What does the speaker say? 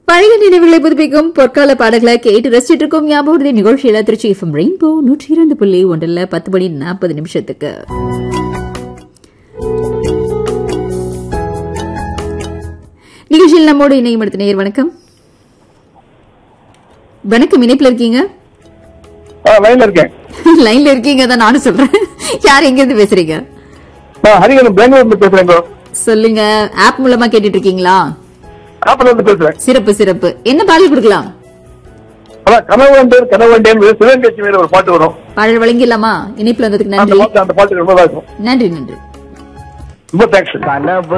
பழைய நினைவுகளை புதுப்பிக்கும் பொற்கால பாடல்களை கேட்டு ரசிச்சிட்டு இருக்கும் ஞாபகம் நிகழ்ச்சியில திருச்சி எஃப்எம் ரெயின்போ 102.1 10 மணி 40 நிமிஷத்துக்கு நிகழ்ச்சியில் நம்மோடு இணையும் அடுத்த நேயர். வணக்கம். வணக்கம், இணைப்புல இருக்கீங்க? லைன்ல இருக்கேன். லைன்ல இருக்கீங்க தான் நானும் சொல்றேன். யார் எங்க இருந்து பேசுறீங்க? ஹரிகரன் பெங்களூர்ல பேசுறேங்க. சொல்லுங்க. ஆப் மூலமா கேட்டுட்டு இருக்கீங்களா? ஆப்ல இருந்து பேசுறேன். சிறப்பு சிறப்பு. என்ன பாடல் கொடுக்கலாம்? கனவண்டேன் கனவண்டேன் சிவகங்கை மேல ஒரு பாட்டு வரும். பாடல் வழங்கிடலாமா? இணைப்புல வந்ததுக்கு நன்றி. அந்த பாட்டு ரொம்ப நன்றி நன்றி. ரொம்ப தேங்க்ஸ்.